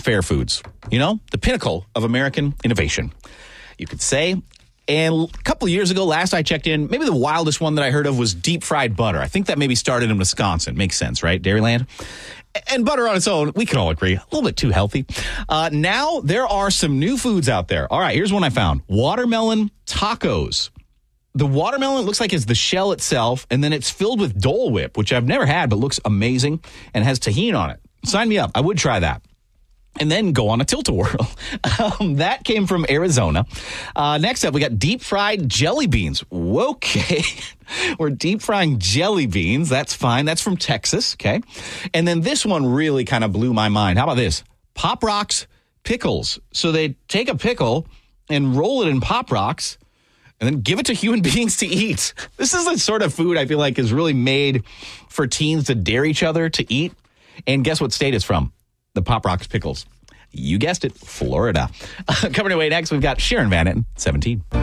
Fair Foods. You know, the pinnacle of American innovation, you could say. And a couple of years ago, last I checked in, maybe the wildest one that I heard of was deep fried butter. I think that maybe started in Wisconsin. Makes sense, right? Dairyland. And butter on its own, we can all agree, a little bit too healthy. Now there are some new foods out there. All right, here's one I found. Watermelon tacos. The watermelon looks like it's the shell itself, and then it's filled with Dole Whip, which I've never had, but looks amazing and has tahini on it. Sign me up. I would try that. And then go on a tilt-a-whirl. That came from Arizona. Next up, we got deep-fried jelly beans. Okay. We're deep-frying jelly beans. That's fine. That's from Texas, okay? And then this one really kind of blew my mind. How about this? Pop Rocks pickles. So they take a pickle and roll it in Pop Rocks and then give it to human beings to eat. This is the sort of food I feel like is really made for teens to dare each other to eat. And guess what state it's from? The Pop Rocks pickles. You guessed it, Florida. Coming away next, we've got Sharon Van Etten, 17.